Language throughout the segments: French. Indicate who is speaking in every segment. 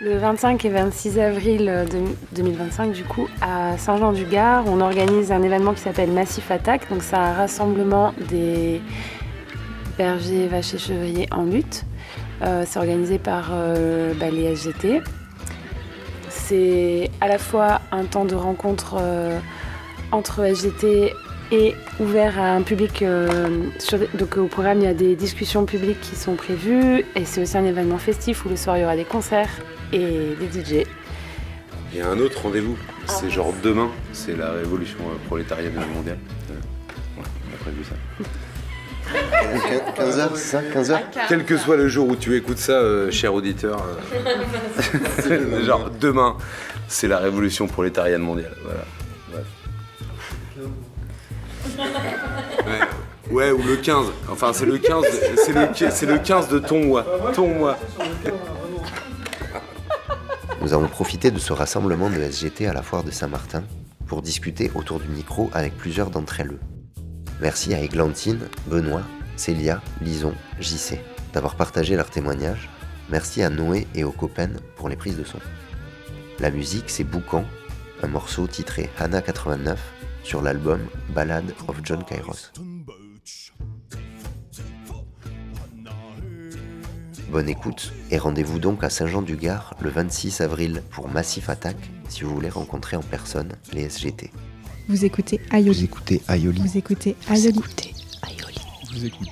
Speaker 1: Le 25 et 26 avril 2025, du coup, à Saint-Jean-du-Gard, on organise un événement qui s'appelle Massif Attack. Donc, c'est un rassemblement des bergers, vaches et chevriers en lutte. C'est organisé par les SGT. C'est à la fois un temps de rencontre entre SGT et ouvert à un public. Donc au programme, il y a des discussions publiques qui sont prévues. Et c'est aussi un événement festif où le soir, il y aura des concerts et des DJ.
Speaker 2: Il y a un autre rendez-vous, c'est genre demain, c'est la révolution prolétarienne mondiale. Ouais, on a prévu ça.
Speaker 3: 15h, c'est ça 15h.
Speaker 2: Quel que soit le jour où tu écoutes ça, cher auditeur, genre demain, c'est la révolution prolétarienne mondiale. Voilà. Ouais, ou le 15. Enfin, c'est le 15. C'est le 15 de ton mois. Ton mois.
Speaker 3: Nous avons profité de ce rassemblement de SGT à la foire de Saint-Martin pour discuter autour du micro avec plusieurs d'entre elles. Merci à Églantine, Benoît, Célia, Lison, JC d'avoir partagé leurs témoignages. Merci à Noé et aux copains pour les prises de son. La musique, c'est Boucan, un morceau titré Hana 89 sur l'album Ballad of John Kairos. Bonne écoute et rendez-vous donc à Saint-Jean-du-Gard le 26 avril pour Massif Attack si vous voulez rencontrer en personne les SGT.
Speaker 4: Vous écoutez Aioli.
Speaker 3: Vous écoutez Aioli.
Speaker 4: Vous écoutez Aioli.
Speaker 3: Vous écoutez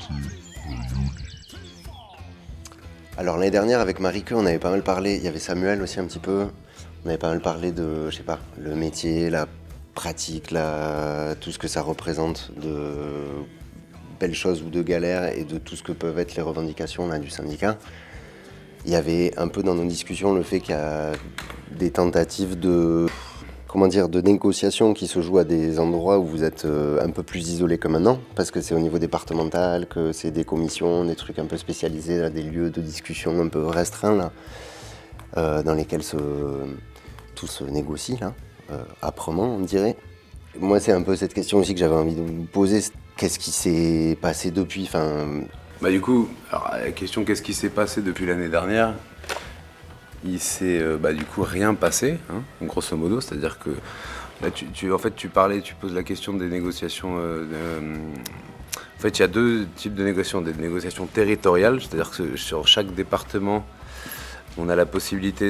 Speaker 3: Alors l'année dernière avec Marie-Que, on avait pas mal parlé, il y avait Samuel aussi un petit peu, on avait pas mal parlé de, je sais pas, le métier, la pratique, tout ce que ça représente de belles choses ou de galères et de tout ce que peuvent être les revendications là, du syndicat. Il y avait un peu dans nos discussions le fait qu'il y a des tentatives de négociation qui se jouent à des endroits où vous êtes un peu plus isolés que maintenant, parce que c'est au niveau départemental, que c'est des commissions, des trucs un peu spécialisés, là, des lieux de discussion un peu restreints, là, dans lesquels tout se négocie, là, âprement, on dirait. Moi, c'est un peu cette question aussi que j'avais envie de vous poser. Qu'est-ce qui s'est passé depuis
Speaker 2: Du coup, alors, la question qu'est-ce qui s'est passé depuis l'année dernière ? Il s'est du coup rien passé, hein, grosso modo, c'est-à-dire que là tu poses la question des négociations. En fait, il y a deux types de négociations, des négociations territoriales, c'est-à-dire que sur chaque département, on a la possibilité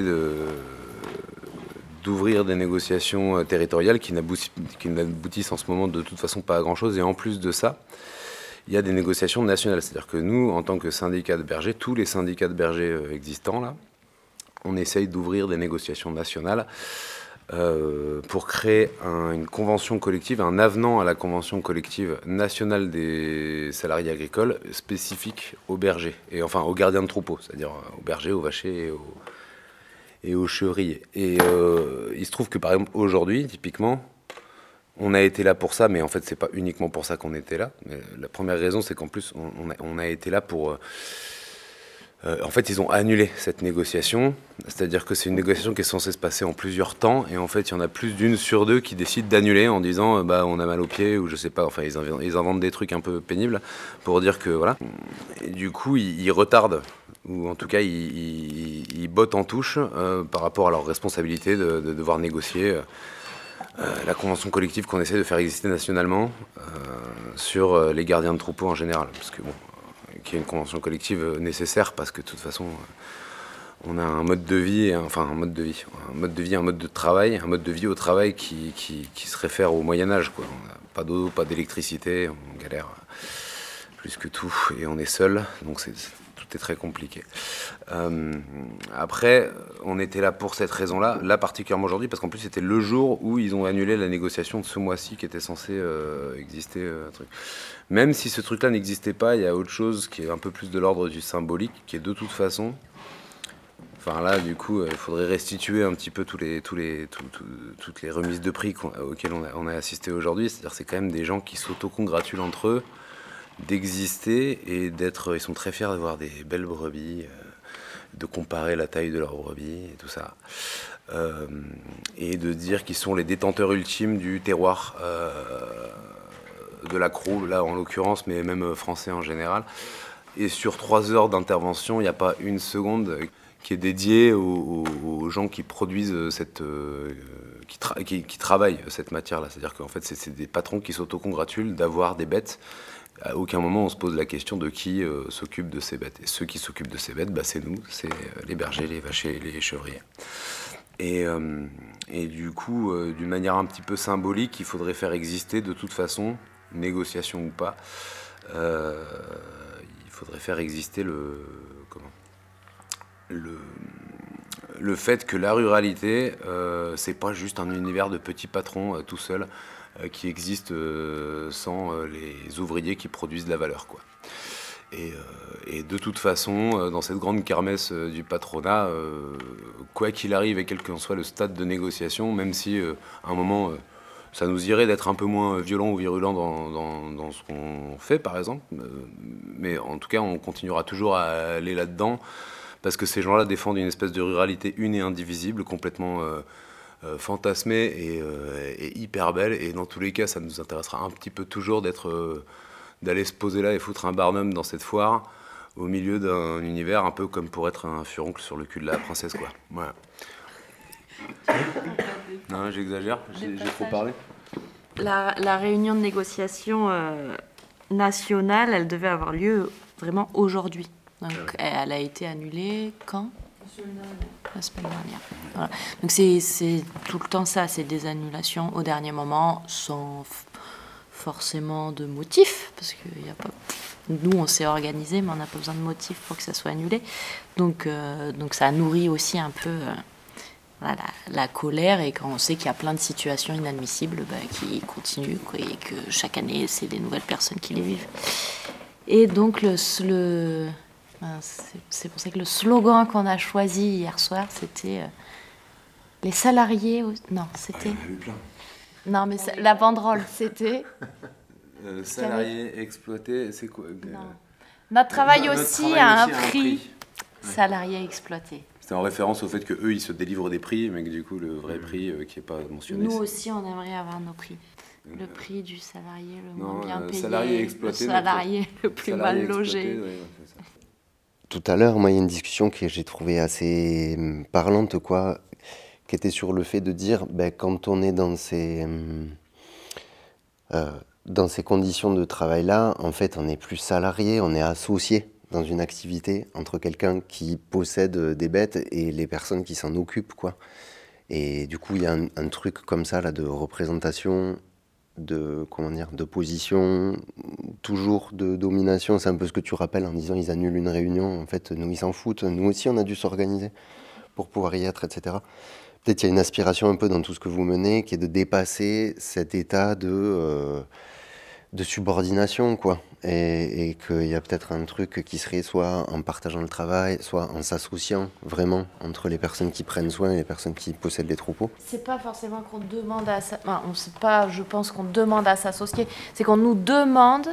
Speaker 2: d'ouvrir des négociations territoriales qui n'aboutissent en ce moment de toute façon pas à grand-chose, et en plus de ça, il y a des négociations nationales, c'est-à-dire que nous, en tant que syndicat de bergers, tous les syndicats de bergers existants là, on essaye d'ouvrir des négociations nationales pour créer une convention collective, un avenant à la convention collective nationale des salariés agricoles spécifique aux bergers, et enfin aux gardiens de troupeaux, c'est-à-dire aux bergers, aux vachers et aux chevriers. Et il se trouve que par exemple aujourd'hui, typiquement, on a été là pour ça, mais en fait c'est pas uniquement pour ça qu'on était là. Mais la première raison, c'est qu'en plus on a été là pour... en fait, ils ont annulé cette négociation, c'est-à-dire que c'est une négociation qui est censée se passer en plusieurs temps, et en fait, il y en a plus d'une sur deux qui décident d'annuler en disant on a mal aux pieds, ou je sais pas, enfin, ils inventent des trucs un peu pénibles pour dire que voilà. Et du coup, ils retardent, ou en tout cas, ils bottent en touche par rapport à leur responsabilité de devoir négocier la convention collective qu'on essaie de faire exister nationalement sur les gardiens de troupeaux en général, parce que bon, qui est une convention collective nécessaire parce que de toute façon on a un mode de vie, un mode de travail, un mode de vie au travail qui se réfère au Moyen-Âge, quoi. On n'a pas d'eau, pas d'électricité, on galère plus que tout et on est seul, donc tout est très compliqué. Après, on était là pour cette raison-là, là particulièrement aujourd'hui, parce qu'en plus c'était le jour où ils ont annulé la négociation de ce mois-ci qui était censé exister. Même si ce truc-là n'existait pas, il y a autre chose qui est un peu plus de l'ordre du symbolique, qui est de toute façon... Enfin là, du coup, il faudrait restituer un petit peu toutes les remises de prix auxquelles on a assisté aujourd'hui. C'est-à-dire c'est quand même des gens qui s'autocongratulent entre eux d'exister et d'être... Ils sont très fiers d'avoir des belles brebis, de comparer la taille de leurs brebis et tout ça. Et de dire qu'ils sont les détenteurs ultimes du terroir de l'accro, là en l'occurrence, mais même français en général. Et sur 3 heures d'intervention, il n'y a pas une seconde qui est dédié aux gens qui produisent qui travaillent cette matière-là. C'est-à-dire qu'en fait, c'est des patrons qui s'autocongratulent d'avoir des bêtes. À aucun moment, on se pose la question de qui s'occupe de ces bêtes. Et ceux qui s'occupent de ces bêtes, c'est nous, c'est les bergers, les vachers, les chevriers. Et du coup, d'une manière un petit peu symbolique, il faudrait faire exister, de toute façon, négociation ou pas, il faudrait faire exister le fait que la ruralité, c'est pas juste un univers de petits patrons tout seuls qui existe sans les ouvriers qui produisent de la valeur, quoi. Et de toute façon, dans cette grande kermesse du patronat, quoi qu'il arrive et quel qu'en soit le stade de négociation, même si à un moment ça nous irait d'être un peu moins violent ou virulent dans ce qu'on fait, par exemple, mais en tout cas on continuera toujours à aller là-dedans, parce que ces gens-là défendent une espèce de ruralité une et indivisible, complètement fantasmée et hyper belle, et dans tous les cas ça nous intéressera un petit peu toujours d'aller se poser là et foutre un barnum dans cette foire au milieu d'un univers un peu comme pour être un furoncle sur le cul de la princesse, quoi. Voilà. Non, j'exagère, j'ai trop parlé.
Speaker 5: La réunion de négociation nationale, elle devait avoir lieu vraiment aujourd'hui. Donc, elle a été annulée quand ? La semaine dernière. Voilà. Donc c'est tout le temps ça, c'est des annulations au dernier moment sans forcément de motif, parce que y a pas... nous on s'est organisé, mais on n'a pas besoin de motif pour que ça soit annulé. Donc ça nourrit aussi un peu la colère, et quand on sait qu'il y a plein de situations inadmissibles qui continuent, quoi, et que chaque année c'est des nouvelles personnes qui les vivent. Et donc c'est pour ça que le slogan qu'on a choisi hier soir, c'était les salariés... Non, c'était...
Speaker 2: Il y en a eu plein.
Speaker 5: Non, mais la banderole, c'était...
Speaker 2: Salariés exploités, c'est quoi
Speaker 5: Notre travail
Speaker 2: notre
Speaker 5: aussi
Speaker 2: travail
Speaker 5: a un
Speaker 2: aussi
Speaker 5: prix.
Speaker 2: Ouais.
Speaker 5: Salariés exploités.
Speaker 2: C'était en référence au fait qu'eux, ils se délivrent des prix, mais que du coup, le vrai prix qui n'est pas mentionné...
Speaker 5: Nous aussi, on aimerait avoir nos prix. Le prix du salarié le moins bien payé,
Speaker 2: salarié exploité,
Speaker 5: le salarié le plus mal logé.
Speaker 2: Ouais, c'est ça.
Speaker 3: Tout à l'heure, moi, il y a une discussion que j'ai trouvée assez parlante, quoi, qui était sur le fait de dire, quand on est dans ces conditions de travail-là, en fait, on n'est plus salarié, on est associé dans une activité entre quelqu'un qui possède des bêtes et les personnes qui s'en occupent, quoi. Et du coup, il y a un truc comme ça, là, de représentation, de position, toujours de domination. C'est un peu ce que tu rappelles en disant ils annulent une réunion. En fait, nous, ils s'en foutent. Nous aussi, on a dû s'organiser pour pouvoir y être, etc. Peut-être qu'il y a une aspiration un peu dans tout ce que vous menez, qui est de dépasser cet état de subordination, quoi. Et qu'il y a peut-être un truc qui serait soit en partageant le travail, soit en s'associant vraiment entre les personnes qui prennent soin et les personnes qui possèdent les troupeaux.
Speaker 5: C'est pas forcément qu'on demande à je pense qu'on demande à s'associer, c'est qu'on nous demande,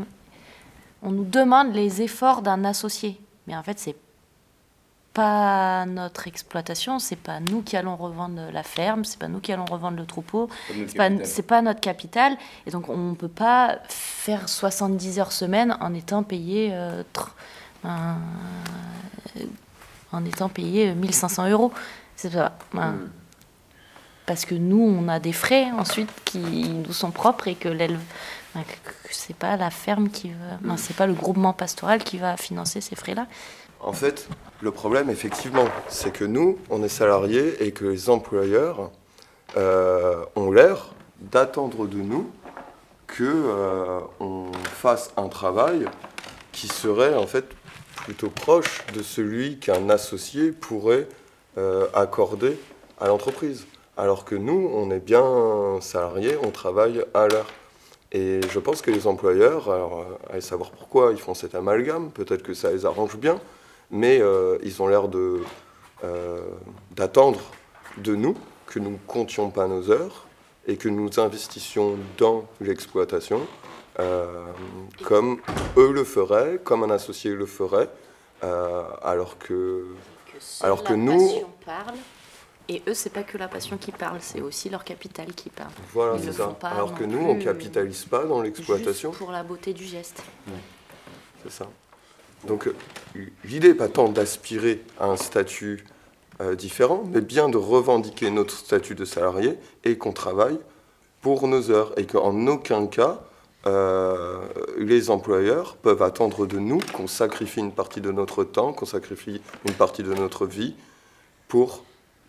Speaker 5: les efforts d'un associé. Mais en fait, c'est pas notre exploitation, c'est pas nous qui allons revendre la ferme, c'est pas nous qui allons revendre le troupeau, c'est pas notre capital, et donc on peut pas faire 70 heures semaine en étant payé 1500 €. C'est ça. Parce que nous, on a des frais ensuite qui nous sont propres, et que c'est pas la ferme c'est pas le groupement pastoral qui va financer ces frais-là.
Speaker 6: En fait, le problème, effectivement, c'est que nous, on est salariés et que les employeurs ont l'air d'attendre de nous qu'on fasse un travail qui serait en fait plutôt proche de celui qu'un associé pourrait accorder à l'entreprise. Alors que nous, on est bien salariés, on travaille à l'heure. Et je pense que les employeurs, alors, allez savoir pourquoi ils font cet amalgame, peut-être que ça les arrange bien, mais ils ont l'air d'attendre de nous que nous ne comptions pas nos heures et que nous investissions dans l'exploitation comme eux le feraient, comme un associé le ferait, alors que nous...
Speaker 5: Passion parle, et eux, c'est pas que la passion qui parle, c'est aussi leur capital qui parle.
Speaker 6: Voilà,
Speaker 5: Ils
Speaker 6: c'est
Speaker 5: le
Speaker 6: ça.
Speaker 5: font pas
Speaker 6: Alors que nous,
Speaker 5: plus,
Speaker 6: on ne capitalise pas dans l'exploitation.
Speaker 5: Juste pour la beauté du geste.
Speaker 6: C'est ça. Donc l'idée n'est pas tant d'aspirer à un statut différent, mais bien de revendiquer notre statut de salarié et qu'on travaille pour nos heures et qu'en aucun cas les employeurs peuvent attendre de nous qu'on sacrifie une partie de notre temps, qu'on sacrifie une partie de notre vie pour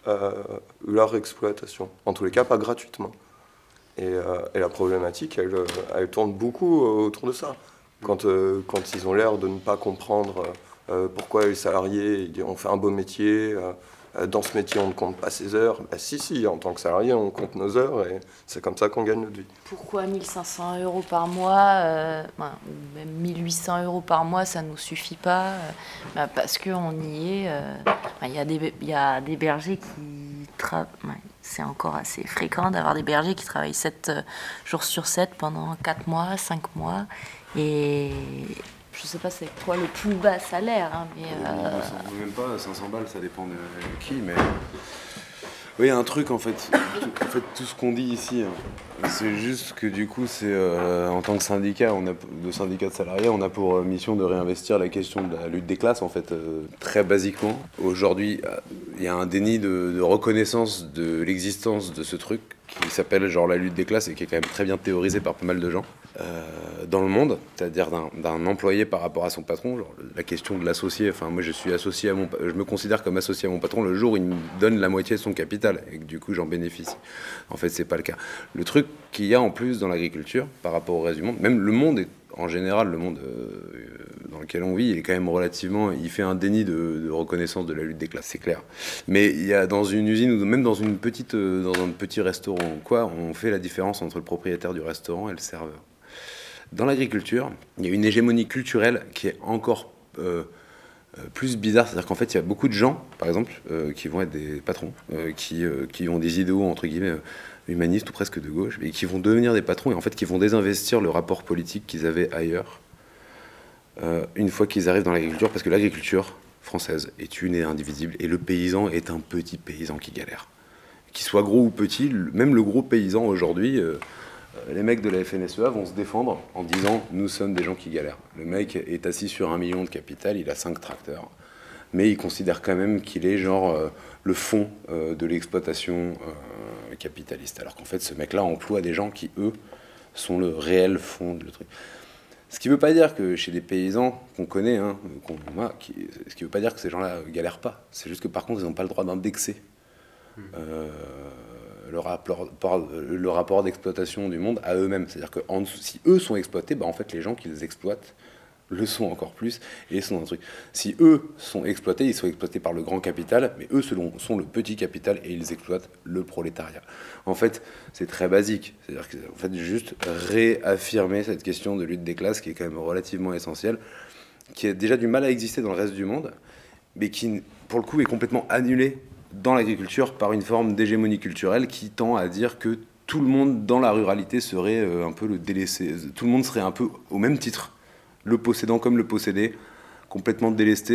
Speaker 6: leur exploitation. En tous les cas, pas gratuitement. Et la problématique, elle tourne beaucoup autour de ça. Quand ils ont l'air de ne pas comprendre pourquoi les salariés on fait un beau métier, dans ce métier on ne compte pas ses heures. Bah, si, en tant que salarié on compte nos heures et c'est comme ça qu'on gagne notre vie.
Speaker 5: Pourquoi 1 500 € par mois, ou même 1 800 € par mois, ça ne nous suffit pas parce qu'on y est. Il y a des bergers qui travaillent. C'est encore assez fréquent d'avoir des bergers qui travaillent 7 jours sur 7 pendant 4 mois, 5 mois. Et je sais pas c'est quoi le plus bas salaire, mais...
Speaker 2: Même pas 500 balles, ça dépend de qui, mais... Oui, il y a un truc en fait. Tout ce qu'on dit ici, c'est juste que du coup, c'est en tant que syndicat, de syndicat de salariés, on a pour mission de réinvestir la question de la lutte des classes, en fait, très basiquement. Aujourd'hui, il y a un déni de reconnaissance de l'existence de ce truc qui s'appelle genre la lutte des classes et qui est quand même très bien théorisé par pas mal de gens dans le monde, c'est-à-dire d'un employé par rapport à son patron, genre la question de l'associé. Enfin, moi, je me considère comme associé à mon patron le jour où il me donne la moitié de son capital et que du coup j'en bénéficie. En fait, c'est pas le cas. Le truc qu'il y a en plus dans l'agriculture par rapport au reste du monde, même le monde en général, le monde dans lequel on vit, il est quand même il fait un déni de reconnaissance de la lutte des classes, c'est clair. Mais il y a dans une usine ou même dans un petit restaurant, on fait la différence entre le propriétaire du restaurant et le serveur. Dans l'agriculture, il y a une hégémonie culturelle qui est encore plus bizarre, c'est-à-dire qu'en fait, il y a beaucoup de gens, par exemple, qui vont être des patrons, qui ont des idéaux, entre guillemets, humanistes ou presque de gauche, et qui vont devenir des patrons, et en fait, qui vont désinvestir le rapport politique qu'ils avaient ailleurs, une fois qu'ils arrivent dans l'agriculture, parce que l'agriculture française est une et indivisible, et le paysan est un petit paysan qui galère. Qu'il soit gros ou petit, même le gros paysan aujourd'hui... les mecs de la FNSEA vont se défendre en disant « nous sommes des gens qui galèrent ». Le mec est assis sur 1 million de capital, il a 5 tracteurs, mais il considère quand même qu'il est genre le fond de l'exploitation capitaliste. Alors qu'en fait, ce mec-là emploie des gens qui, eux, sont le réel fond de le truc. Ce qui ne veut pas dire que chez des paysans qu'on connaît, ce qui ne veut pas dire que ces gens-là galèrent pas. C'est juste que par contre, ils n'ont pas le droit d'indexer le rapport d'exploitation du monde à eux-mêmes. C'est-à-dire que si eux sont exploités, en fait, les gens qui les exploitent le sont encore plus et sont dans un truc. Si eux sont exploités, ils sont exploités par le grand capital, mais eux sont le petit capital et ils exploitent le prolétariat. En fait, c'est très basique. C'est-à-dire que juste réaffirmer cette question de lutte des classes qui est quand même relativement essentielle, qui a déjà du mal à exister dans le reste du monde, mais qui, pour le coup, est complètement annulée dans l'agriculture par une forme d'hégémonie culturelle qui tend à dire que tout le monde dans la ruralité serait un peu le délaissé. Tout le monde serait un peu au même titre, le possédant comme le possédé, complètement délesté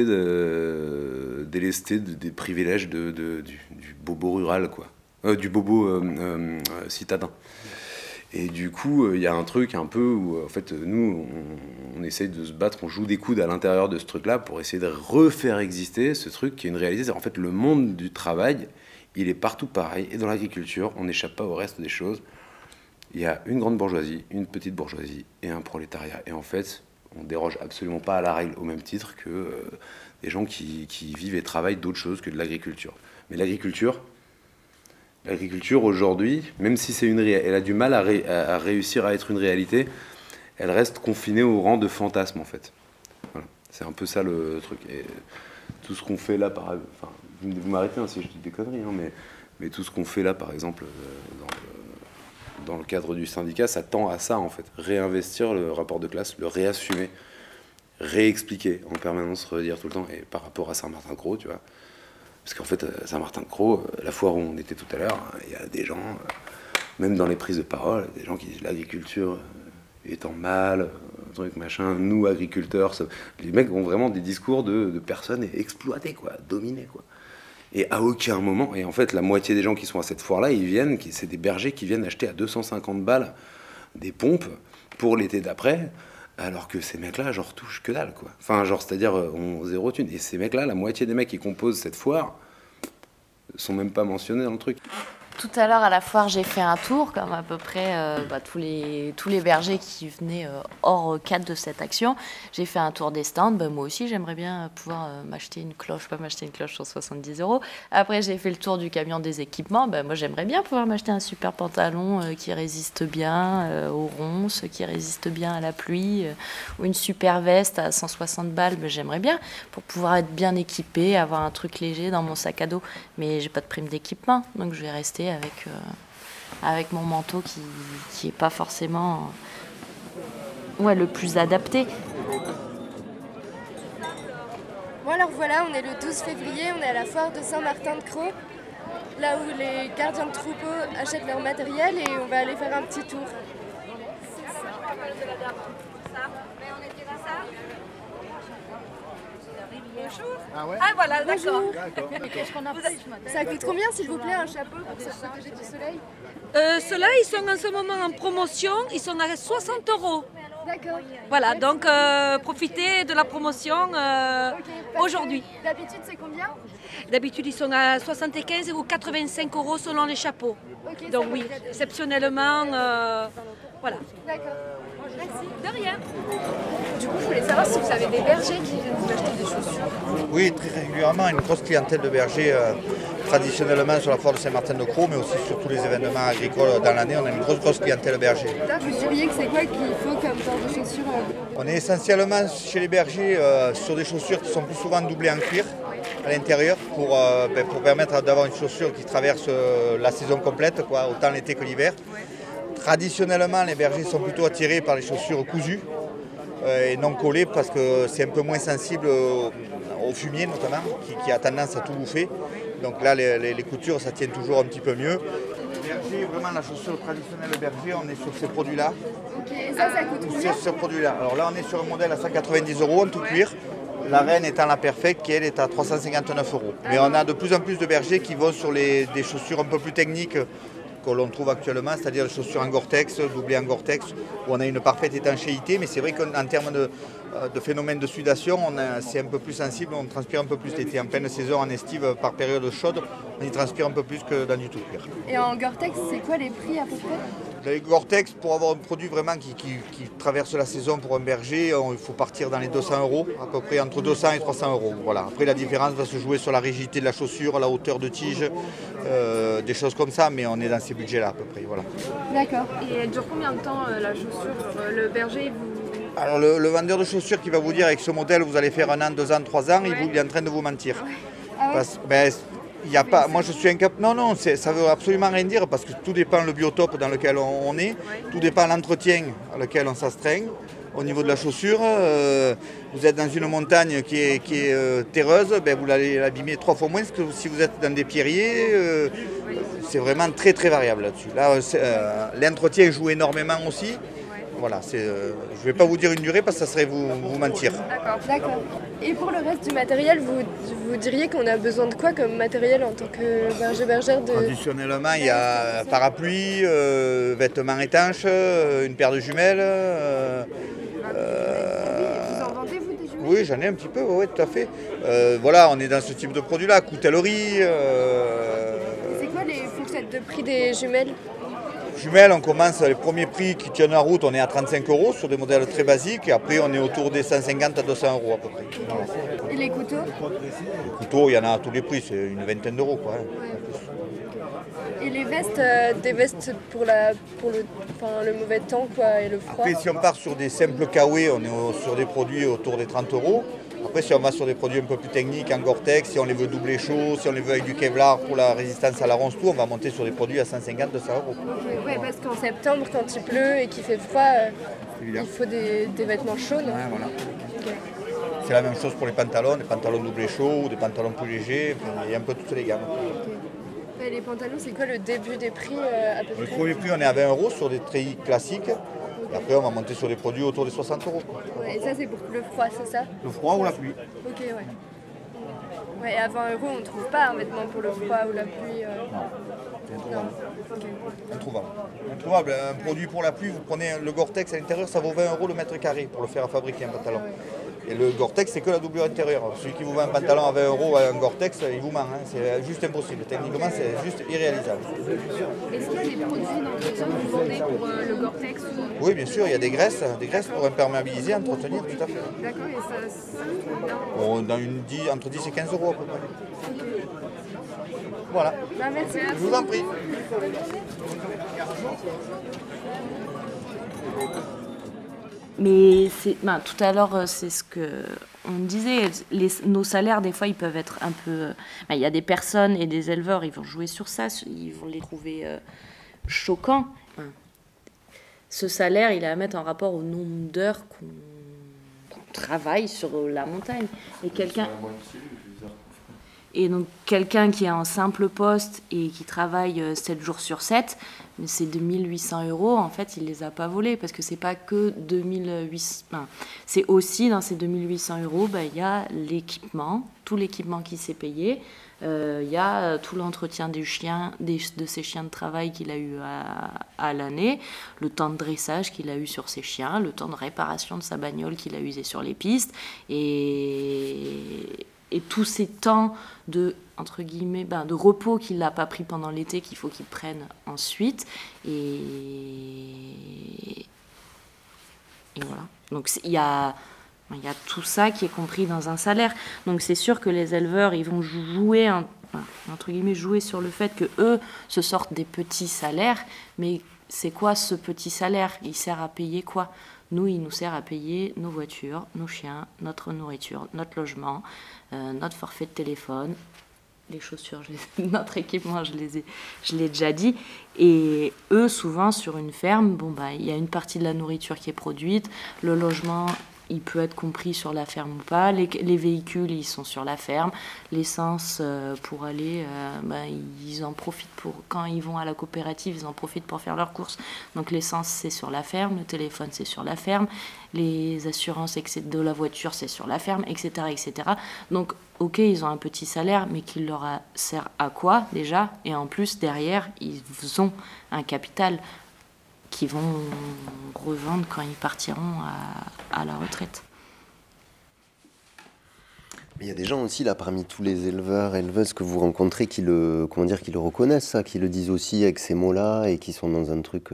Speaker 2: des privilèges du bobo rural, quoi. Du bobo citadin. Et du coup, il y a un truc un peu où, en fait, nous, on essaye de se battre, on joue des coudes à l'intérieur de ce truc-là pour essayer de refaire exister ce truc qui est une réalité. C'est en fait le monde du travail, il est partout pareil. Et dans l'agriculture, on n'échappe pas au reste des choses. Il y a une grande bourgeoisie, une petite bourgeoisie et un prolétariat. Et en fait, on déroge absolument pas à la règle au même titre que des gens qui vivent et travaillent d'autres choses que de l'agriculture. Mais l'agriculture aujourd'hui, même si elle a du mal à réussir à être une réalité, elle reste confinée au rang de fantasme en fait. Voilà. C'est un peu ça le truc. Et tout ce qu'on fait là, vous m'arrêtez si je dis des conneries, mais tout ce qu'on fait là, par exemple, dans le cadre du syndicat, ça tend à ça en fait. Réinvestir le rapport de classe, le réassumer, réexpliquer en permanence, redire tout le temps. Et par rapport à Saint-Martin-de-Crau, tu vois. Parce qu'en fait, Saint-Martin-de-Crau, la foire où on était tout à l'heure, il y a des gens, même dans les prises de parole, des gens qui disent l'agriculture étant mal, truc machin, nous agriculteurs, les mecs ont vraiment des discours de personnes exploitées, quoi, dominées, quoi. Et à aucun moment, et en fait, la moitié des gens qui sont à cette foire-là, c'est des bergers qui viennent acheter à 250 balles des pompes pour l'été d'après, Alors que ces mecs-là, genre, touchent que dalle, quoi. Enfin, genre, c'est-à-dire, ont zéro thune. Et ces mecs-là, la moitié des mecs qui composent cette foire sont même pas mentionnés dans le truc.
Speaker 5: Tout à l'heure, à la foire, j'ai fait un tour, comme à peu près tous les bergers qui venaient hors cadre de cette action. J'ai fait un tour des stands. Moi aussi, j'aimerais bien pouvoir m'acheter une cloche, pas m'acheter une cloche sur 70 €. Après, j'ai fait le tour du camion des équipements. Moi, j'aimerais bien pouvoir m'acheter un super pantalon qui résiste bien aux ronces, qui résiste bien à la pluie, ou une super veste à 160 balles. J'aimerais bien pour pouvoir être bien équipée, avoir un truc léger dans mon sac à dos. Mais j'ai pas de prime d'équipement, donc je vais rester avec mon manteau qui est pas forcément le plus adapté.
Speaker 7: Bon alors voilà, on est le 12 février, on est à la foire de Saint-Martin-de-Crau, là où les gardiens de troupeaux achètent leur matériel et on va aller faire un petit tour.
Speaker 8: Ah voilà, d'accord.
Speaker 7: Ça coûte combien s'il vous plaît un chapeau pour se protéger du soleil?
Speaker 8: Ceux-là, ils sont en ce moment en promotion, ils sont à 60 €.
Speaker 7: D'accord.
Speaker 8: Voilà, donc profitez de la promotion aujourd'hui.
Speaker 7: D'habitude c'est combien?
Speaker 8: D'habitude, ils sont à 75 ou 85 € selon les chapeaux.
Speaker 7: Ok,
Speaker 8: Donc
Speaker 7: ça
Speaker 8: oui,
Speaker 7: va très bien.
Speaker 8: exceptionnellement, voilà.
Speaker 7: D'accord.
Speaker 8: Merci. De rien.
Speaker 7: Du coup, je voulais savoir si vous avez des bergers qui viennent vous acheter des chaussures.
Speaker 9: Oui, très régulièrement, une grosse clientèle de bergers traditionnellement sur la foire de Saint-Martin-de-Crau, mais aussi sur tous les événements agricoles dans l'année. On a une grosse clientèle berger.
Speaker 7: Vous diriez que c'est quoi qu'il faut comme genre de chaussures?
Speaker 9: On est essentiellement chez les bergers sur des chaussures qui sont plus souvent doublées en cuir à l'intérieur pour permettre d'avoir une chaussure qui traverse la saison complète, autant l'été que l'hiver. Traditionnellement, les bergers sont plutôt attirés par les chaussures cousues et non collées parce que c'est un peu moins sensible au fumier notamment, qui a tendance à tout bouffer. Donc là, les coutures, ça tient toujours un petit peu mieux. Berger, vraiment la chaussure traditionnelle berger, on est sur ces produits-là.
Speaker 7: Ok, et ça coûte combien?
Speaker 9: Sur ce produit-là. Alors là, on est sur un modèle à 190 € en tout cuir. La reine étant la perfecte, qui elle est à 359 €. Mais on a de plus en plus de bergers qui vont sur des chaussures un peu plus techniques que l'on trouve actuellement, c'est-à-dire les chaussures en Gore-Tex, doublées en Gore-Tex, où on a une parfaite étanchéité, mais c'est vrai qu'en termes de phénomène de sudation, c'est un peu plus sensible, on transpire un peu plus l'été. En pleine saison, en estive, par période chaude, on y transpire un peu plus que dans du tout cuir.
Speaker 7: Et en Gore-Tex, c'est quoi les prix à peu près?
Speaker 9: Les Gore-Tex, pour avoir un produit vraiment qui traverse la saison pour un berger, il faut partir dans les 200 €, à peu près entre 200 et 300 €. Voilà. Après, la différence va se jouer sur la rigidité de la chaussure, la hauteur de tige, des choses comme ça, mais on est dans ces budgets-là à peu près. Voilà.
Speaker 7: D'accord. Et elle dure combien de temps la chaussure? Le berger,
Speaker 9: Alors le vendeur de chaussures qui va vous dire avec ce modèle vous allez faire 1 an, 2 ans, 3 ans, il est en train de vous mentir.
Speaker 7: Ah ouais.
Speaker 9: Il y a pas, moi je suis incapable. Non, ça veut absolument rien dire parce que tout dépend le biotope dans lequel on est, tout dépend l'entretien à lequel on s'astreint. Au niveau de la chaussure, vous êtes dans une montagne qui est terreuse, vous allez l'abîmer 3 fois moins que si vous êtes dans des pierriers. C'est vraiment très variable là-dessus. Là, l'entretien joue énormément aussi. Voilà, je ne vais pas vous dire une durée parce que ça serait vous mentir.
Speaker 7: D'accord. Et pour le reste du matériel, vous diriez qu'on a besoin de quoi comme matériel en tant que bergère de...
Speaker 9: Traditionnellement, il y a parapluie, vêtements étanches, une paire de jumelles.
Speaker 7: Vous en vendez, vous, des jumelles?
Speaker 9: Oui, j'en ai un petit peu, oui, tout à fait. Voilà, on est dans ce type de produit-là, coutellerie.
Speaker 7: C'est quoi les fourchettes de prix des jumelles?
Speaker 9: Jumelles, on commence les premiers prix qui tiennent la route, on est à 35 € sur des modèles très basiques, et après on est autour des 150 à 200 € à peu près. Voilà.
Speaker 7: Et les couteaux?
Speaker 9: Les couteaux, il y en a à tous les prix, c'est une vingtaine d'euros.
Speaker 7: Et les vestes, des vestes pour le mauvais temps et le froid?
Speaker 9: Après, si on part sur des simples kawaii, on est sur des produits autour des 30 €. Après, si on va sur des produits un peu plus techniques, en Gore-Tex, si on les veut doubler chaud, si on les veut avec du Kevlar pour la résistance à la ronce, tout, on va monter sur des produits à 150, 200 €.
Speaker 7: Oui, parce qu'en septembre, quand il pleut et qu'il fait froid, il faut des vêtements chauds. Non?
Speaker 9: Ouais, voilà.
Speaker 7: Ok.
Speaker 9: C'est la même chose pour les pantalons doublés chauds ou des pantalons plus légers, il y a un peu toutes les gammes.
Speaker 7: Et les pantalons, c'est quoi le début des prix à peu
Speaker 9: Le
Speaker 7: près?
Speaker 9: premier prix, on est à 20 € sur des treillis classiques. Et après, on va monter sur des produits autour des 60 €.
Speaker 7: Ouais, et ça, c'est pour le froid, c'est ça?
Speaker 9: Le froid ou la pluie.
Speaker 7: Ok, ouais. Ouais, et à 20 € on ne trouve pas un vêtement pour le froid ou la pluie. Non. Okay.
Speaker 9: Introuvable. Un produit pour la pluie, vous prenez le Gore-Tex à l'intérieur, ça vaut 20 € le mètre carré pour le faire fabriquer un pantalon. Et le Gore-Tex, c'est que la doublure intérieure. Celui qui vous vend un pantalon à 20 € à un Gore-Tex, il vous ment. Hein. C'est juste impossible. Techniquement, c'est juste irréalisable.
Speaker 10: Est-ce qu'il y a des produits d'entretien que vous vendez pour le Gore-Tex
Speaker 9: Oui, bien sûr, il y a des graisses pour imperméabiliser, entretenir, tout à fait.
Speaker 10: D'accord, et ça
Speaker 9: dans entre 10 et 15 € à peu près. Voilà.
Speaker 7: Bah, merci.
Speaker 9: Je vous en prie.
Speaker 5: Mais tout à l'heure, c'est ce qu'on disait. Nos salaires, des fois, ils peuvent être un peu... Il y a des personnes et des éleveurs, ils vont jouer sur ça, ils vont les trouver choquants. Ce salaire, il est à mettre en rapport au nombre d'heures qu'on travaille sur la montagne. Et donc, quelqu'un qui est en simple poste et qui travaille 7 jours sur 7, mais c'est 2800 €, en fait, il ne les a pas volés parce que c'est pas que 2800. C'est aussi dans ces 2800 €, il y a l'équipement, tout l'équipement qui s'est payé. Il y a tout l'entretien des chiens, de ses chiens de travail qu'il a eu à l'année, le temps de dressage qu'il a eu sur ses chiens, le temps de réparation de sa bagnole qu'il a usé sur les pistes et tous ces temps de, entre guillemets, de repos qu'il n'a pas pris pendant l'été, qu'il faut qu'il prenne ensuite. Et voilà. Donc il y a tout ça qui est compris dans un salaire. Donc c'est sûr que les éleveurs, ils vont jouer, entre guillemets, jouer sur le fait que eux se sortent des petits salaires. Mais c'est quoi ce petit salaire? Il sert à payer quoi? Nous, il nous sert à payer nos voitures, nos chiens, notre nourriture, notre logement, notre forfait de téléphone, les chaussures, notre équipement, je l'ai déjà dit. Et eux, souvent, sur une ferme, il y a une partie de la nourriture qui est produite, le logement, il peut être compris sur la ferme ou pas, les véhicules, ils sont sur la ferme, l'essence pour aller, ils en profitent quand ils vont à la coopérative, ils en profitent pour faire leurs courses. Donc l'essence, c'est sur la ferme, le téléphone, c'est sur la ferme, les assurances de la voiture, c'est sur la ferme, etc., etc. Donc, ok, ils ont un petit salaire, mais qui leur sert à quoi déjà? Et en plus, derrière, ils ont un capital qui vont revendre quand ils partiront à la retraite.
Speaker 3: Mais il y a des gens aussi, là, parmi tous les éleveurs, éleveuses que vous rencontrez, qui le reconnaissent, ça, qui le disent aussi avec ces mots-là, et qui sont dans un truc,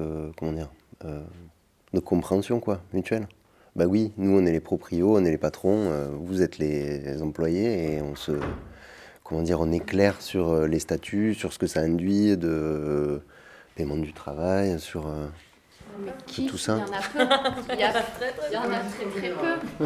Speaker 3: de compréhension, mutuelle. Bah oui, nous, on est les proprios, on est les patrons, vous êtes les employés, et on est clair sur les statuts, sur ce que ça induit de paiement du travail, sur... tout ça.
Speaker 5: Il y en a peu. Il y en a très peu.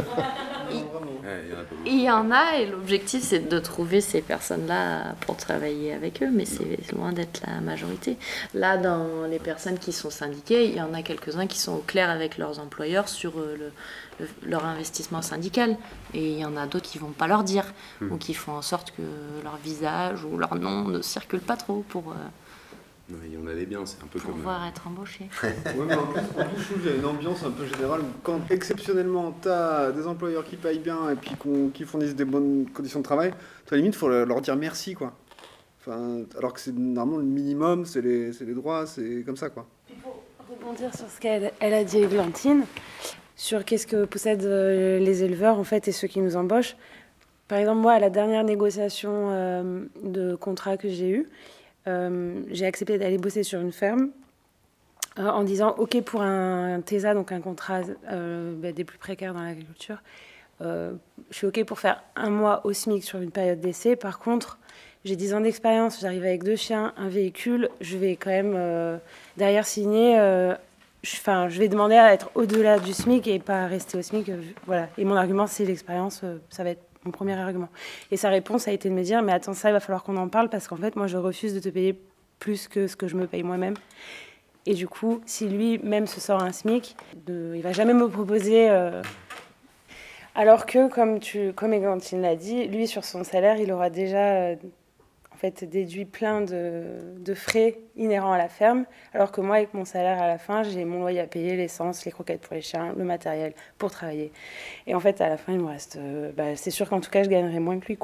Speaker 5: Il y en a, et l'objectif, c'est de trouver ces personnes-là pour travailler avec eux, mais c'est loin d'être la majorité. Là, dans les personnes qui sont syndiquées, il y en a quelques-uns qui sont au clair avec leurs employeurs sur leur investissement syndical, et il y en a d'autres qui ne vont pas leur dire, ou qui font en sorte que leur visage ou leur nom ne circule pas trop pour...
Speaker 2: Il y en a des biens, c'est un peu
Speaker 5: pour
Speaker 2: comme...
Speaker 5: pouvoir être embauché.
Speaker 11: Ouais, mais en plus, je trouve qu'il y a une ambiance un peu générale où quand exceptionnellement tu as des employeurs qui payent bien et puis qui fournissent des bonnes conditions de travail, à la limite, il faut leur dire merci, quoi. Enfin, alors que c'est normalement le minimum, c'est les droits, c'est comme ça, quoi.
Speaker 1: Puis pour rebondir sur ce qu'elle a dit Églantine, sur qu'est-ce que possèdent les éleveurs en fait et ceux qui nous embauchent. Par exemple, moi, à la dernière négociation de contrat que j'ai eue, j'ai accepté d'aller bosser sur une ferme en disant OK pour un TESA, donc un contrat des plus précaires dans l'agriculture. Je suis OK pour faire 1 mois au SMIC sur une période d'essai. Par contre, j'ai 10 ans d'expérience, j'arrive avec 2 chiens, un véhicule, je vais quand même derrière signer. Je vais demander à être au-delà du SMIC et pas rester au SMIC. Voilà. Et mon argument, c'est l'expérience, ça va être mon premier argument. Et sa réponse a été de me dire, mais attends, ça, il va falloir qu'on en parle parce qu'en fait, moi, je refuse de te payer plus que ce que je me paye moi-même. Et du coup, si lui-même se sort un SMIC, il va jamais me proposer... Alors que, comme Églantine l'a dit, lui, sur son salaire, il aura déjà déduit plein de frais inhérents à la ferme, alors que moi, avec mon salaire à la fin, j'ai mon loyer à payer, l'essence, les croquettes pour les chiens, le matériel pour travailler. Et en fait, à la fin, il me reste... c'est sûr qu'en tout cas, je gagnerai moins que lui, quoi.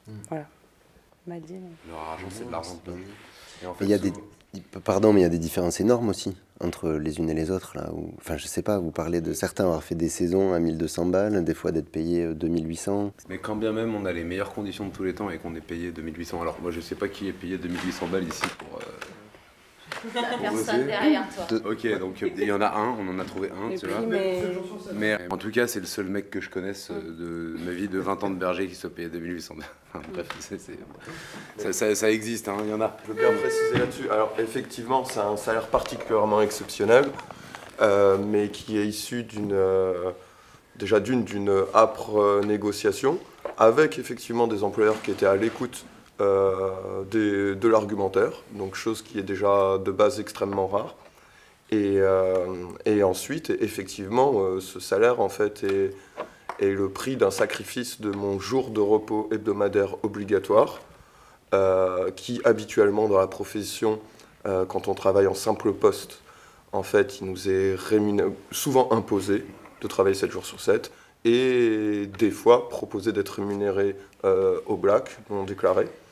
Speaker 1: Voilà. On m'a dit.
Speaker 2: Leur argent, c'est de l'argent de poche. Et en fait,
Speaker 3: Il y a mais il y a des différences énormes aussi entre les unes et les autres. Là, où, enfin, je sais pas, vous parlez de certains avoir fait des saisons à 1200 balles, des fois d'être payé 2800.
Speaker 2: Mais quand bien même on a les meilleures conditions de tous les temps et qu'on est payé 2800, alors moi je sais pas qui est payé 2800 balles ici pour...
Speaker 5: La personne derrière toi.
Speaker 2: Ok, donc il y en a un, on en a trouvé un, tu vois. Mais en tout cas, c'est le seul mec que je connaisse de ma vie de 20 ans de berger qui soit payé 2800 balles. Enfin, bref, ça existe, hein, il y en a.
Speaker 6: Je veux bien préciser là-dessus. Alors effectivement, c'est un salaire particulièrement exceptionnel, mais qui est issu d'une âpre négociation, avec effectivement des employeurs qui étaient à l'écoute de l'argumentaire, donc chose qui est déjà de base extrêmement rare. Et ensuite, effectivement, ce salaire en fait est le prix d'un sacrifice de mon jour de repos hebdomadaire obligatoire, qui habituellement dans la profession, quand on travaille en simple poste, en fait, il nous est souvent imposé de travailler 7 jours sur 7, et des fois proposé d'être rémunéré au black, non déclaré.